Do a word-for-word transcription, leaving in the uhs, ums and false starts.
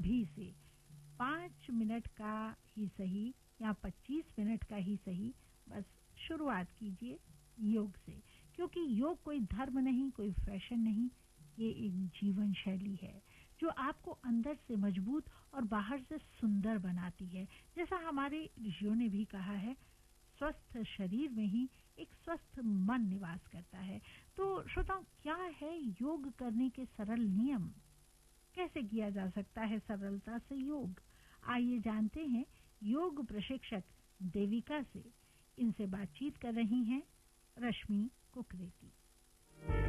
अभी से पाँच मिनट का ही सही या पच्चीस मिनट का ही सही, बस शुरुआत कीजिए योग से, क्योंकि योग कोई धर्म नहीं, कोई फैशन नहीं, ये एक जीवन शैली है जो आपको अंदर से मजबूत और बाहर से सुंदर बनाती है। जैसा हमारे ऋषियों ने भी कहा है, स्वस्थ शरीर में ही एक स्वस्थ मन निवास करता है। तो श्रोताओ, क्या है योग करने के सरल नियम? कैसे किया जा सकता है सरलता से योग? आइए जानते हैं योग प्रशिक्षक देविका से। इनसे बातचीत कर रही हैं रश्मि कुकरेती।